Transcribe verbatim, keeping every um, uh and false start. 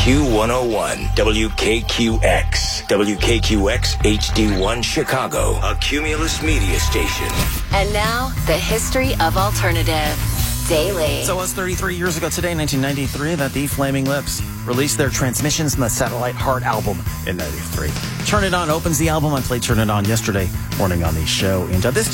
Q one oh one, W K Q X, W K Q X H D one Chicago, a Cumulus media station. And now, the history of alternative. Daily. So it was thirty-three years ago today, nineteen ninety-three, that the Flaming Lips released their Transmissions from the Satellite Heart album in ninety-three. Turn It On opens the album. I played Turn It On yesterday morning on the show. And uh, this